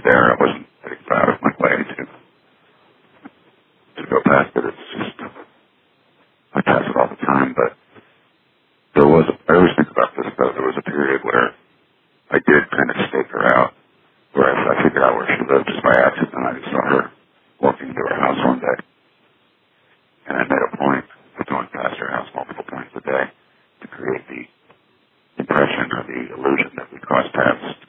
there. I wasn't getting out of my way to go past it. It's just, I pass it all the time, but I always think about this, though. There was a period where I did kind of stake her out, where I figured out where she lived just by accident. I just saw her walking into her house one day, and I made a point of going past her house multiple times a day to create the impression or the illusion that we crossed paths.